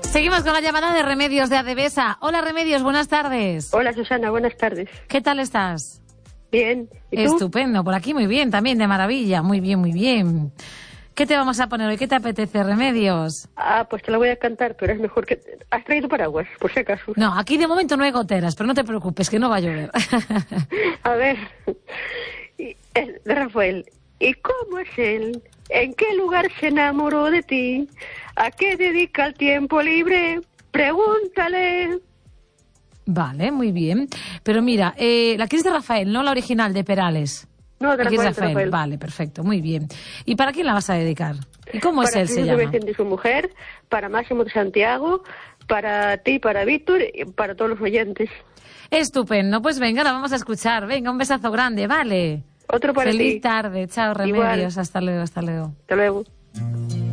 Seguimos con la llamada de Remedios de Adevesa. Hola Remedios, buenas tardes. Hola Susana, buenas tardes. ¿Qué tal estás? Bien. ¿Y tú? Estupendo, por aquí muy bien, también de maravilla, muy bien, muy bien. ¿Qué te vamos a poner hoy? ¿Qué te apetece, Remedios? Pues te la voy a cantar, pero es mejor que... ¿Has traído paraguas, por si acaso? No, aquí de momento no hay goteras, pero no te preocupes, que no va a llover. A ver, es de Rafael. ¿Y cómo es él? ¿En qué lugar se enamoró de ti? ¿A qué dedica el tiempo libre? Pregúntale. Vale, muy bien. Pero mira, la que es de Rafael, no la original de Perales. No, de Aquí es Rafael, Rafael. Vale, perfecto, muy bien. ¿Y para quién la vas a dedicar? ¿Y cómo es él, se llama? Para de su mujer, para Máximo de Santiago, para ti, para Víctor y para todos los oyentes. Estupendo, pues venga, la vamos a escuchar. Venga, un besazo grande, vale. Otro para ti. Feliz tarde, chao Remedios, Igual. hasta luego, hasta luego. Hasta luego.